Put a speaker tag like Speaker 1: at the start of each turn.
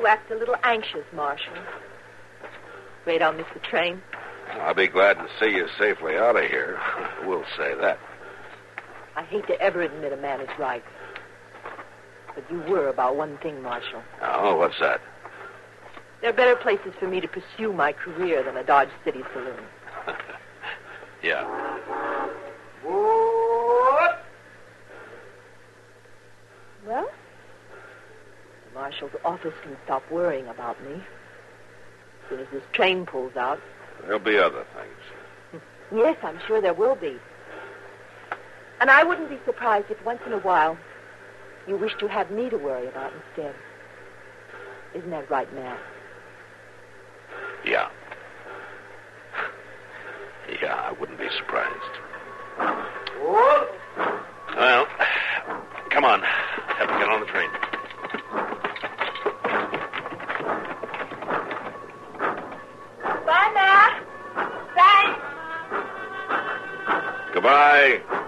Speaker 1: You act a little anxious, Marshal. Afraid I'll miss the train?
Speaker 2: I'll be glad to see you safely out of here. We'll say that.
Speaker 1: I hate to ever admit a man is right. But you were about one thing, Marshal.
Speaker 2: Oh, what's that?
Speaker 1: There are better places for me to pursue my career than a Dodge City saloon.
Speaker 2: Yeah.
Speaker 1: Well, the Marshal's office can stop worrying about me. As soon as this train pulls out.
Speaker 2: There'll be other things.
Speaker 1: Yes, I'm sure there will be. And I wouldn't be surprised if once in a while you wish to have me to worry about instead. Isn't that right, Matt?
Speaker 2: Yeah. Yeah, I wouldn't be surprised. Well, come on. Have to get on the train.
Speaker 1: Bye, Matt. Thanks.
Speaker 2: Goodbye.